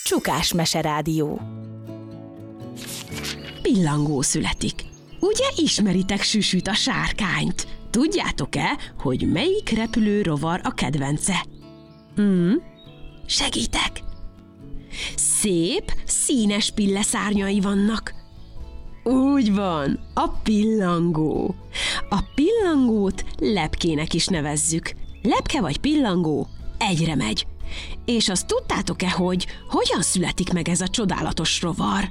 Csukás Meserádió. Pillangó születik. Ugye ismeritek Süsüt, a sárkányt? Tudjátok-e, hogy melyik repülő rovar a kedvence? Segítek! Szép, színes pilleszárnyai vannak. Úgy van, a pillangó. A pillangót lepkének is nevezzük. Lepke vagy pillangó egyre megy. És azt tudtátok-e, hogy hogyan születik meg ez a csodálatos rovar?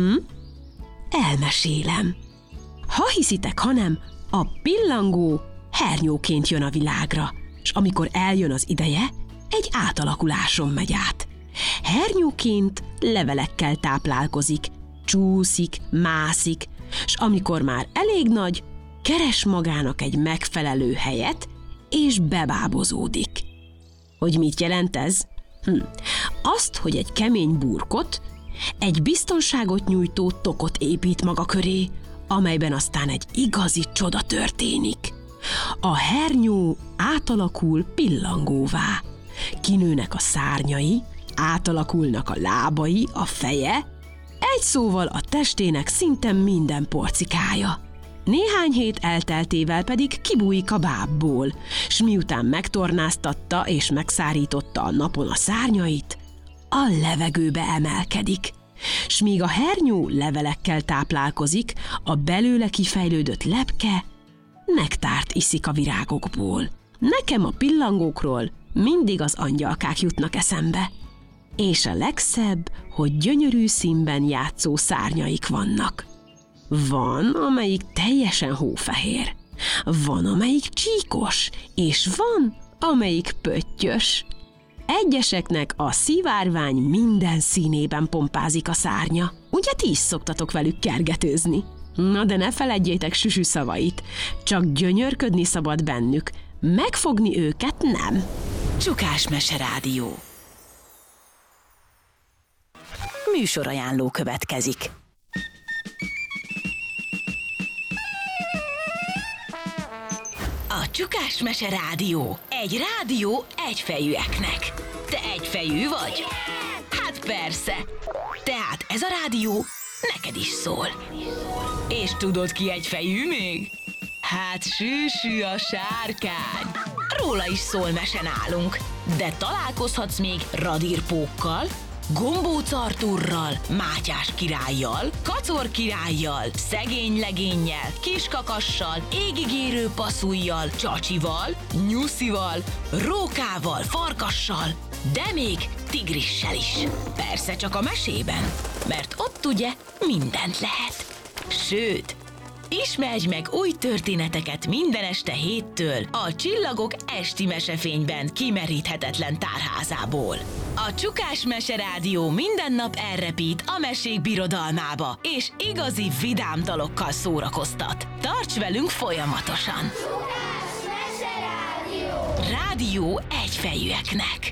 Elmesélem. Ha hiszitek, ha nem, a pillangó hernyóként jön a világra, és amikor eljön az ideje, egy átalakuláson megy át. Hernyóként levelekkel táplálkozik, csúszik, mászik, és amikor már elég nagy, keres magának egy megfelelő helyet, és bebábozódik. Hogy mit jelent ez? Azt, hogy egy kemény burkot, egy biztonságot nyújtó tokot épít maga köré, amelyben aztán egy igazi csoda történik. A hernyó átalakul pillangóvá. Kinőnek a szárnyai, átalakulnak a lábai, a feje, egy szóval a testének szinte minden porcikája. Néhány hét elteltével pedig kibújik a bábból, s miután megtornáztatta és megszárította a napon a szárnyait, a levegőbe emelkedik. S míg a hernyó levelekkel táplálkozik, a belőle kifejlődött lepke nektárt iszik a virágokból. Nekem a pillangókról mindig az angyalkák jutnak eszembe. És a legszebb, hogy gyönyörű színben játszó szárnyaik vannak. Van, amelyik teljesen hófehér, van, amelyik csíkos, és van, amelyik pöttyös. Egyeseknek a szivárvány minden színében pompázik a szárnya. Ugye ti is szoktatok velük kergetőzni? Na de ne feledjétek Süsü szavait, csak gyönyörködni szabad bennük, megfogni őket nem. Csukás Meserádió. Műsorajánló következik. A Csukás Meserádió. Egy rádió egyfejűeknek. Te egyfejű vagy? Hát persze. Tehát ez a rádió neked is szól. És tudod ki egyfejű még? Hát Süsü, a sárkány. Róla is szól mese nálunk. De találkozhatsz még Radírpókkal, Gombóc Artúrral, Mátyás királlyal, Kacor királlyal, Szegény legénnyel, Kiskakassal, Égigérő passzujjal, Csacsival, Nyuszival, Rókával, Farkassal, de még Tigrissel is. Persze csak a mesében, mert ott ugye mindent lehet. Sőt, ismerj meg új történeteket minden este 7-től a Csillagok esti mesefényben kimeríthetetlen tárházából. A Csukás Meserádió minden nap elrepít a mesék birodalmába, és igazi vidám dalokkal szórakoztat. Tarts velünk folyamatosan! Csukás Meserádió! Rádió egyfejűeknek!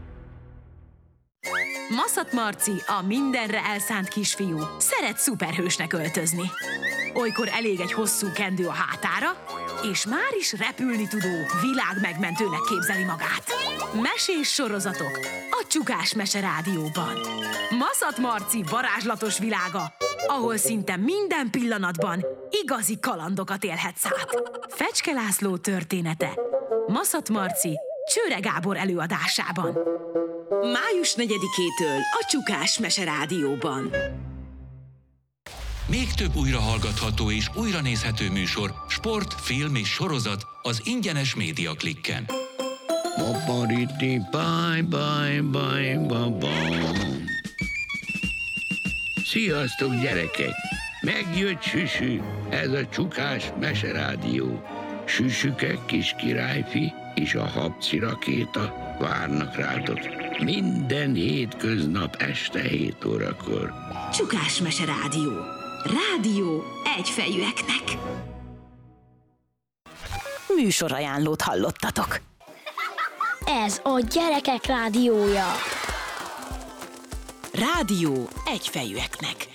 Maszat Marci, a mindenre elszánt kisfiú, szeret szuperhősnek öltözni. Olykor elég egy hosszú kendő a hátára, és már is repülni tudó, világmegmentőnek képzeli magát. Mesés sorozatok a Csukás Meserádióban. Maszat Marci varázslatos világa, ahol szinte minden pillanatban igazi kalandokat élhetsz át. Fecske László története Maszat Marci Csőre Gábor előadásában. Május 4-től a Csukás Meserádióban. Még több újrahallgatható és újranézhető műsor, sport, film és sorozat az ingyenes Média Klikken. Sziasztok, gyerekek! Megjött Süsü, ez a Csukás Meserádió. Süsüke, kis királyfi és a habci rakéta várnak rátok minden hétköznap este 7 órakor. Csukás Meserádió. Rádió egyfejűeknek. Műsorajánlót hallottatok. Ez a gyerekek rádiója. Rádió egyfejűeknek.